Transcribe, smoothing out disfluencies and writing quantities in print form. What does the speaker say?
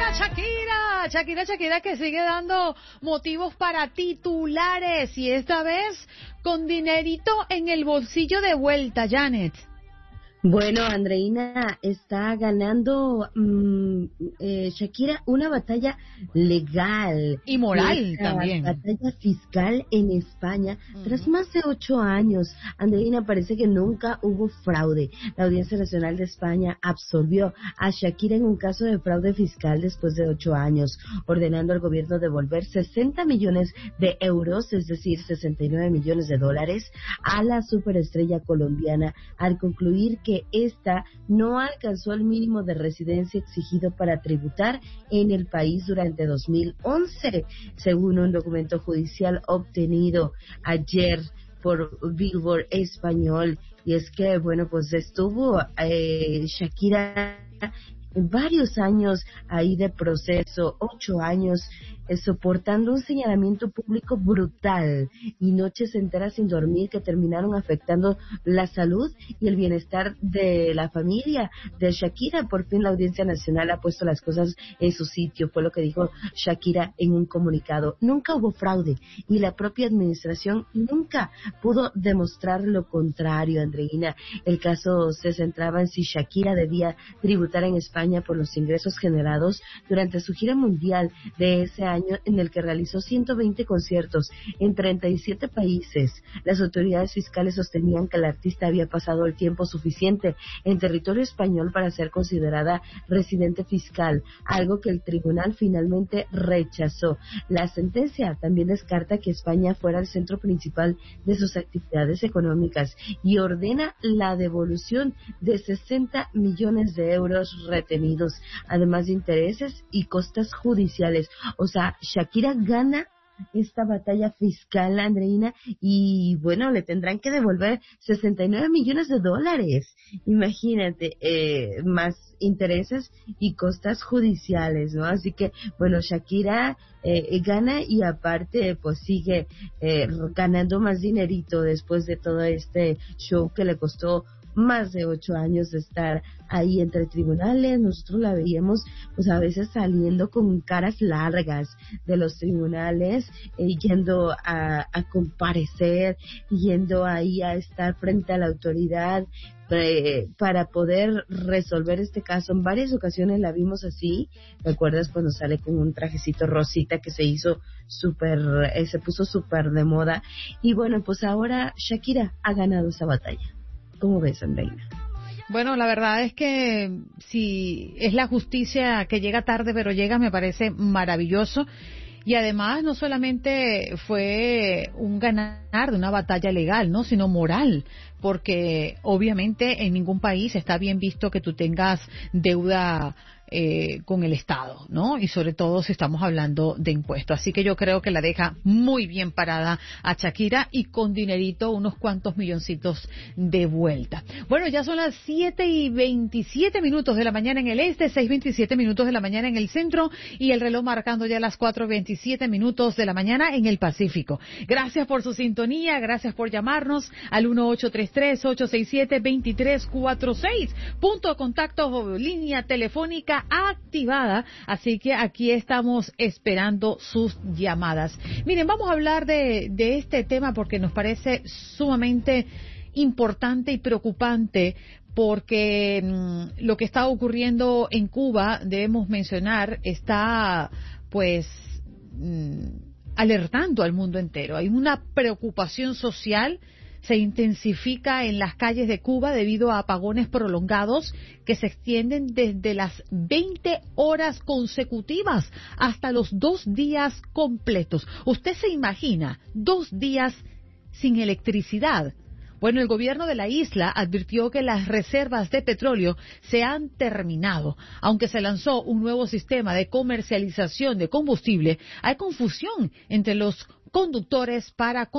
Shakira que sigue dando motivos para titulares y esta vez con dinerito en el bolsillo de vuelta, Janet. Bueno, Andreina, está ganando Shakira una batalla legal. Y moral también. Batalla fiscal en España. Tras más de 8 años, Andreina, parece que nunca hubo fraude. La Audiencia Nacional de España absolvió a Shakira en un caso de fraude fiscal después de 8 años, ordenando al gobierno devolver 60 millones de euros, es decir, 69 millones de dólares, a la superestrella colombiana, al concluir que esta no alcanzó el mínimo de residencia exigido para tributar en el país durante 2011, según un documento judicial obtenido ayer por Billboard Español. Y es que, bueno, pues estuvo Shakira varios años ahí de proceso, 8 años, soportando un señalamiento público brutal y noches enteras sin dormir que terminaron afectando la salud y el bienestar de la familia de Shakira. Por fin la Audiencia Nacional ha puesto las cosas en su sitio, fue lo que dijo Shakira en un comunicado. Nunca hubo fraude y la propia administración nunca pudo demostrar lo contrario, Andreina. El caso se centraba en si Shakira debía tributar en España por los ingresos generados durante su gira mundial de ese año, en el que realizó 120 conciertos en 37 países. Las autoridades fiscales sostenían que la artista había pasado el tiempo suficiente en territorio español para ser considerada residente fiscal, algo que el tribunal finalmente rechazó. La sentencia también descarta que España fuera el centro principal de sus actividades económicas y ordena la devolución de 60 millones de euros retenidos, además de intereses y costas judiciales. O sea, Shakira gana esta batalla fiscal, Andreina, y bueno, le tendrán que devolver 69 millones de dólares. Imagínate, más intereses y costas judiciales, ¿no? Así que, bueno, Shakira gana y aparte, pues sigue ganando más dinerito después de todo este show que le costó más de 8 años de estar ahí entre tribunales. Nosotros la veíamos pues a veces saliendo con caras largas de los tribunales, yendo a comparecer, yendo ahí a estar frente a la autoridad para poder resolver este caso. En varias ocasiones la vimos así. ¿Recuerdas cuando sale con un trajecito rosita que se hizo se puso súper de moda? Y bueno, pues ahora Shakira ha ganado esa batalla. ¿Cómo ves, Andreina? Bueno, la verdad es que si es la justicia que llega tarde, pero llega, me parece maravilloso. Y además no solamente fue un ganar de una batalla legal, ¿no?, sino moral, porque obviamente en ningún país está bien visto que tú tengas deuda con el Estado, ¿no? Y sobre todo si estamos hablando de impuestos. Así que yo creo que la deja muy bien parada a Shakira y con dinerito, unos cuantos milloncitos de vuelta. Bueno, ya son las 7:27 de la mañana en el este, 6:27 de la mañana en el centro y el reloj marcando ya las 4:27 de la mañana en el Pacífico. Gracias por su sintonía, gracias por llamarnos al 1-833-867-2346. Punto de contacto, línea telefónica activada, así que aquí estamos esperando sus llamadas. Miren, vamos a hablar de este tema porque nos parece sumamente importante y preocupante, porque lo que está ocurriendo en Cuba, debemos mencionar, está pues alertando al mundo entero. Hay una preocupación social, se intensifica en las calles de Cuba debido a apagones prolongados que se extienden desde las 20 horas consecutivas hasta los 2 días completos. ¿Usted se imagina 2 días sin electricidad? Bueno, el gobierno de la isla advirtió que las reservas de petróleo se han terminado. Aunque se lanzó un nuevo sistema de comercialización de combustible, hay confusión entre los conductores para